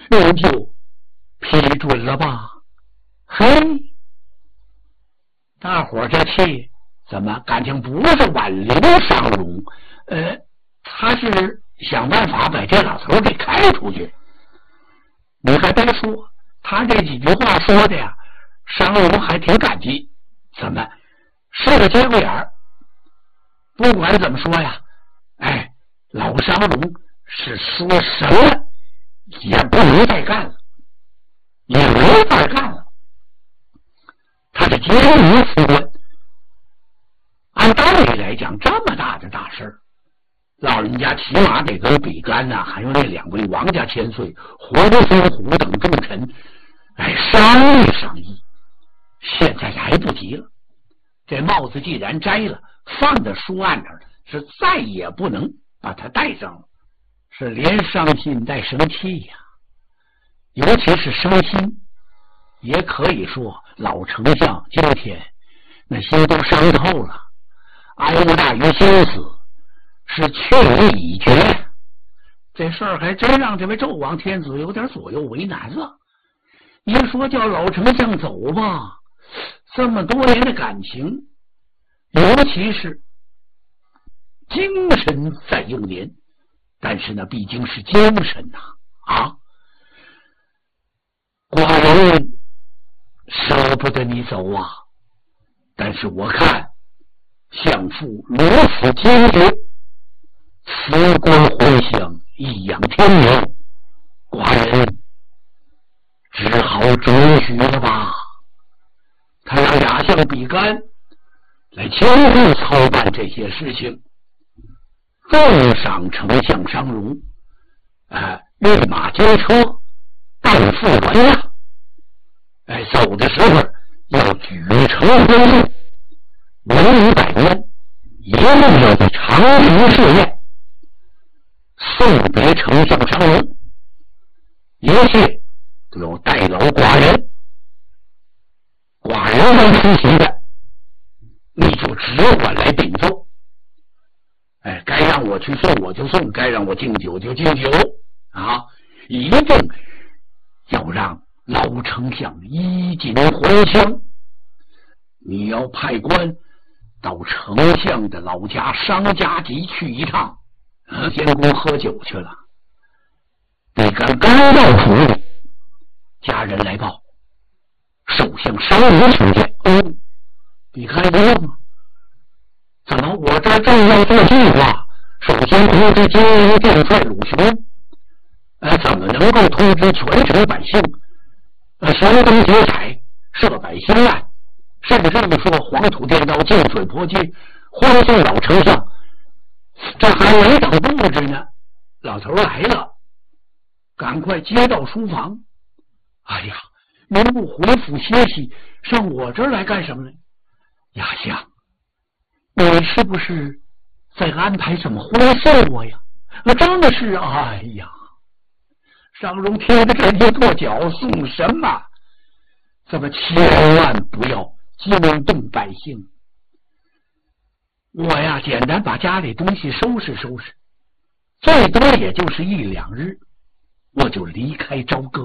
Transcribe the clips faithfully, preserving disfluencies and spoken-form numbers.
那就批准了吧。嘿，大伙这气怎么感情不是挽留商容，呃，他是想办法把这老头给开出去。你还别说，他这几句话说的呀，商容还挺感激。怎么是个节骨眼儿？不管怎么说呀，哎，老商容是说什么也不能再干了，也没法干了。他是监狱副官，按道理来讲，这么大的大事，老人家起码得跟比干呐、啊，还有那两位王家千岁、活不松虎等重臣来商议商议。现在来不及了，这帽子既然摘了，放在书案那儿，是再也不能把它戴上了，是连伤心带生气呀。尤其是伤心，也可以说老丞相今天那心都伤透了，哀莫大于心死，是去意已决。这事儿还真让这位纣王天子有点左右为难了。一说叫老丞相走吧，这么多年的感情，尤其是精神在幼年，但是呢，毕竟是精神呐 啊, 啊！寡人舍不得你走啊，但是我看相父如此坚决，辞官回乡，颐养天年，寡人只好准许了吧。他让亚相比干来亲自操办这些事情，重赏丞相商容，呃，跃马交车，半赴还押。哎，走的时候要举城婚礼，文武百官一路要在长平设宴，送别丞相商容，一切都要代劳寡人。寡人能出席的，你就只管来禀奏。哎，该让我去送我就送，该让我敬酒就敬酒啊！一定要让老丞相衣锦还乡。你要派官到丞相的老家商家集去一趟，啊，监工喝酒去了。比干刚到府里，家人来报，首相商容求见。哦，比干不用啊。怎么我这正要做计划，首先通知金陵殿帅鲁雄，呃，怎么能够通知全城百姓？呃，神灯结彩，设百兴案，甚至说黄土颠倒，净水泼街，欢送老丞相，这还没等布置呢，老头来了，赶快接到书房。哎呀，您不回府歇息，上我这儿来干什么呢？亚相，你是不是在安排什么婚事我呀？那真的是，哎呀！商容听着直接跺脚，送什么？这么千万不要惊动百姓。我呀，简单把家里东西收拾收拾，最多也就是一两日，我就离开朝歌。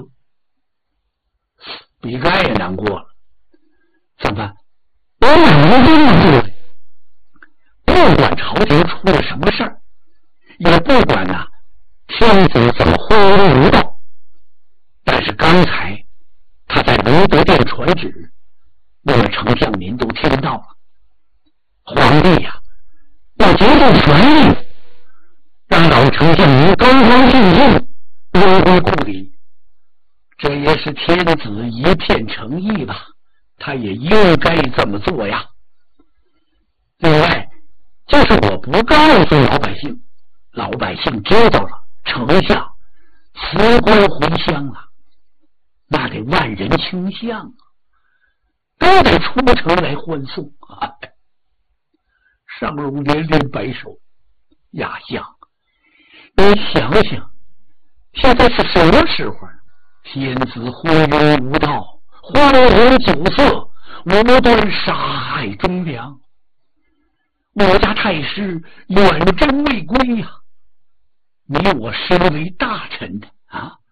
比干也难过了，怎么？我哪能做？不管朝廷出了什么事儿，也不管呐、啊、天子怎么昏庸无道，但是刚才他在隆德殿传旨，那位丞相您都听到了，皇帝呀、啊，要竭尽全力让老丞相您高高兴兴，归归故里，这也是天子一片诚意吧，他也应该这么做呀。另外就是我不告诉老百姓，老百姓知道了，丞相辞官回乡了，那得万人倾向啊，都得出城来欢送。哎，商容连连摆手，亚相，你想想，现在是什么时候？天子昏庸无道，花容酒色，无端杀害忠良，我家太师远征未归呀、啊！你我身为大臣的啊，